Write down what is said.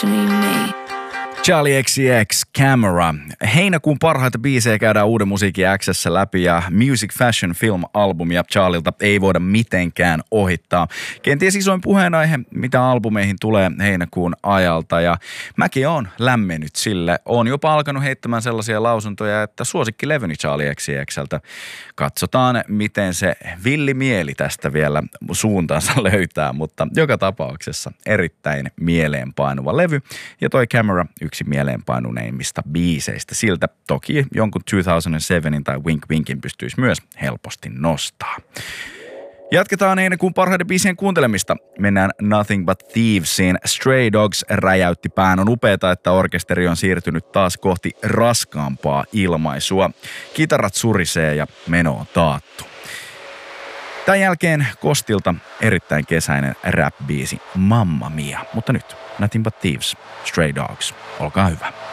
questioning me. Charlie XCX, Camera. Heinäkuun parhaita biisejä käydään Uuden musiikin X:ssä läpi ja Music Fashion Film-albumia Charlilta ei voida mitenkään ohittaa. Kenties isoin puheenaihe, mitä albumeihin tulee heinäkuun ajalta ja mäkin oon lämmennyt sille. Oon jopa alkanut heittämään sellaisia lausuntoja, että suosikkilevyni Charlie XCXltä. Katsotaan, miten se villimieli tästä vielä suuntaansa löytää, mutta joka tapauksessa erittäin mieleenpainuva levy ja toi Camera yksi mieleenpainuneimmista biiseistä. Siltä toki jonkun 2007 tai Wink Winkin pystyisi myös helposti nostaa. Jatketaan heinäkuun parhaiden biisien kuuntelemista. Mennään Nothing But Thievesiin. Stray Dogs räjäytti pään. On upeata, että orkesteri on siirtynyt taas kohti raskaampaa ilmaisua. Kitarat surisee ja meno on taattu. Tämän jälkeen Kostilta erittäin kesäinen rap-biisi Mamma Mia. Mutta nyt Nothing But Thieves, Stray Dogs. Olkaa hyvä.